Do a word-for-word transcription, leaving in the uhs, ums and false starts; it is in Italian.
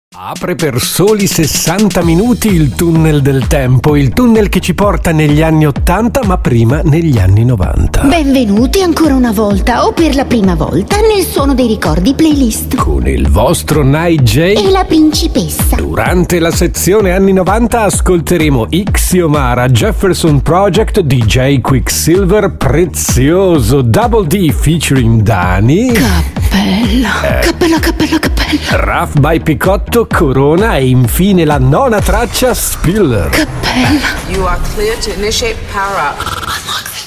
Apre per soli sessanta minuti il tunnel del tempo, il tunnel che ci porta negli anni ottanta, ma prima negli anni novanta. Benvenuti ancora una volta, o per la prima volta, nel Suono dei Ricordi playlist. Con il vostro Night J e la principessa. Durante la sezione anni novanta ascolteremo Ixiomara, Jefferson Project, D J Quicksilver, Prezioso, Double D featuring Dani, Cappella, eh. cappella, cappella, cappella, Raf by Picotto, Corona e infine la nona traccia Spiller. Cappella. You are clear to initiate power up.